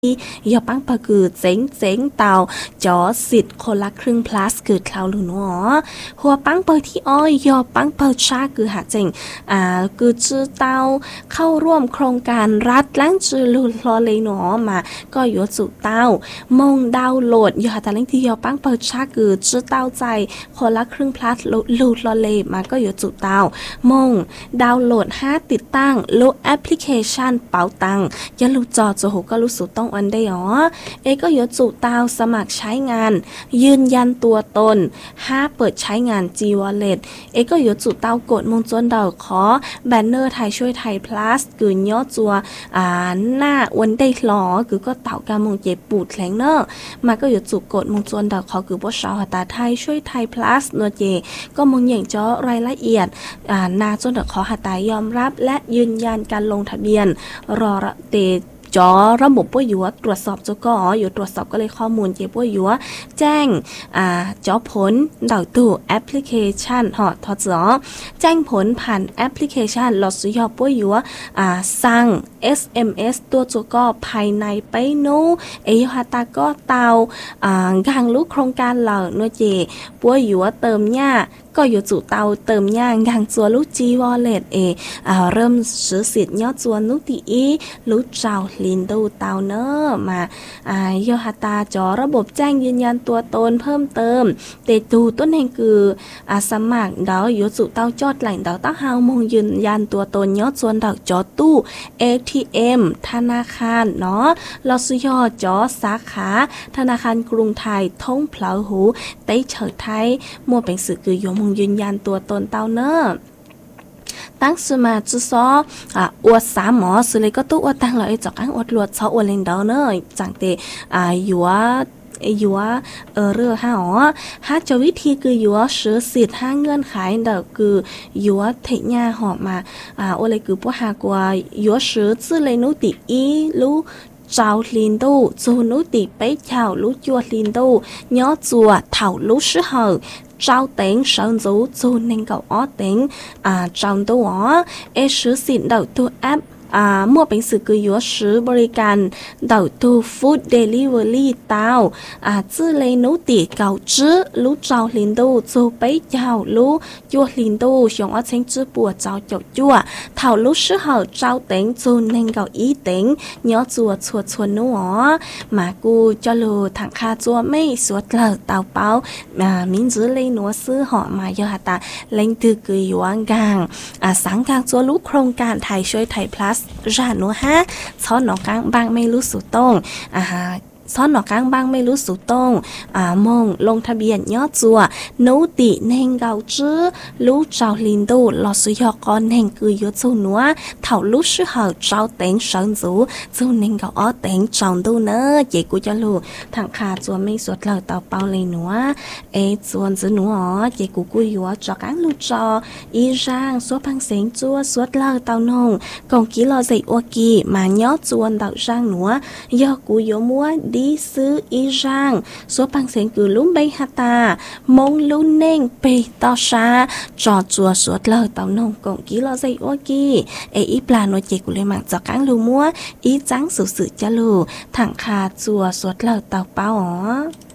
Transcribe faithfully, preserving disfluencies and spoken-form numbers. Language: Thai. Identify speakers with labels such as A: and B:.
A: ยอปังปะคือเจ๋งเจ๋งเตาจอสิทธิ์คนละครึ่ง plus คือคลาวหรือหนอหัวปังเปิดที่อ้อยยอปังเปิดชาคือหาเจ๋งอ่าคือจื้อเตาเข้าร่วมโครงการรัฐล้างจื้อลุลอเลยหนอมาก็ยอจุเตามงดาวโหลดยอหาตาเล่งที่ยอปังเปิดชาคือจื้อเตาใจคนละครึ่ง plus ลุลอเลยมาก็ยอจุเตามงดาวโหลดห้าติดตั้งโลแอปพลิเคชันเป๋าตังยันลูกจอจะหูก็รู้สึกต้องอันได้หรอเอก็ยศจุตาวสมัครใช้งานยืนยันตัวตนห้าเปิดใช้งาน G Wallet เอก็ยศจุตาวกดมงจนดาวขอแบนเนอร์ไทยช่วยไทย plus กือย่อจัวอ่าหน้าวันได้หลอคือก็เต่าการมงเจ็บปูดแข็งเนอร์มาก็ยศจุกดมงจนดาวขอคือบ่ชาวหตาไทยช่วยไทย plus นัวเจก็มงอย่างจ้อรายละเอียดอ่านาจนดาวขอหตายอมรับและยืนยันการลงทะเบียนรอระเตจอระบบป่วยยัวตรวจสอบจก็อยู่ตรวจสอบก็เลยข้อมูลเจ็บป่วยยัวแจ้งอ่าจอผลดาวตู้แอปพลิเคชันหอทอจอแจ้งผลผ่านแอปพลิเคชันหลอดสุยอป่วยยัวอ่าสั่ง เอส เอ็ม เอส ตัวจก็ภายในไปโนเอยฮาตาก็เตาอ่ากางลูกโครงการเหล่าโนเจป่วยยัวเติมหญ้าก็อยู่จุเตาเติมย่างย่างจัวลูกจีวอลเล็ตเออ่าเริ่มซื้อสิทธิ์ยอดจัวนุติอีลูกเจ้าลินดูเตาเนอร์มาอ่ายอฮาตาจอระบบแจ้งยืนยันตัวตนเพิ่มเติมเตตูต้นเองคืออาสมัครดาวอยู่จุเตาจอดแหล่งดาวตั้งเฮามงยืนยันตัวตนยอดจวนดาวจอตู้ เอ ที เอ็ม ธนาคารเนาะลอสุยอจอสาขาธนาคารกรุงไทยท่งเพลาหูเต้เฉิดไทยมัวเป็นสื่อคือยมงยืนยันตัวตนเตาเนอร์ตั้งสมาจุซออ่าอวดสามหมอสุเลยก็ตู้อวดตั้งเลยจากอังอวดลวดซออวดเลนเดาเนอร์จังเตอ่าอยู่ว่าอยู่ว่าเออเรื่องห้าอ๋อห้าจะวิธีคืออยู่ว่าซื้อสิทธิ์ห้าเงื่อนไขเด็กคืออยู่ว่าเทญาหอบมาอ่าโอเลยคือพวกหากว่าอยู่ซื้อซื้อเลยนุติอีรู้เจ้าลินดูจูนุติไปเจ้ารู้จัวลินดูย่อจัวเถ่ารู้ซื้อเหอเจ้าเต็งเชิญจูจูนิ่งกับอ้อเต็งอ่าเจ้าตัวอ๋อเอซื้อสิทธิ์เด็กตัวแอปอ่ามั่วเป็นสื่อคือยัวซื้อบริการเต่าตูฟู้ดเดลิเวอรี่เต้าอ่าจื้อเลยนุติเก่าจื้อรู้เจ้าลินดูจูไปเจ้ารู้จัวลินดูชงอ้อเชงจื้อปัวเจ้าเจ้าจั่วเท่ารู้ซื้อเหาเจ้าเต็งจูนิ่งเก่าอีเต็งย่อจัวชัวชวนนัวมากูจะรู้ทางคาจัวไม่สวดเล่าเต่าเป้าอ่ามิ้นจื้อเลยนัวซื้อหอมาเยอะตาเล่งตือคือยัวกางอ่าสังกางจัวรู้โครงการไทยช่วยไทย plus ra nữa haซ้อนหนอกลางบางไม่รู้สุดต้งอ่าซ้อนหนอกกลางบางไม่รู้สุดต้งอ่ามงลงทะเบียนยอดจัวนูติเน่งเกาจื้อรู้เจ้าลินดูหลอดสุยอกอนเน่งคือยศจูนัวเท่ารู้ชื่อเหาเจ้าเต็งเฉินจูจูเน่งเกาอ้อเต็งจองดูเนอเจกูจะรู้ทางคาจัวไม่สวดเหล่าเต่าเปาเลยหนัวเอจวนจื้อหนัวเจกูกุยยัวจอกางลูจออีร่างสวดพังเสียงจัวสวดเหล่าเต่านงกองกิโลใจอวกีมายอดจวนเต่าร่างหนัวยอกูยมัวดีซื้ออีร่างสวดพังเสียงคือลุ้มใบฮัตามงลุ้นเน่งไปต่อชาจอจัวสวดเหล่าเต่านงกองกิโลใจอวกีเออีปลาโนเจกูเลยมังจอกางลูมัวอีจังสุดๆจะลูทางคาจัวสวดเหล่าเต่าเป้าอ๋อ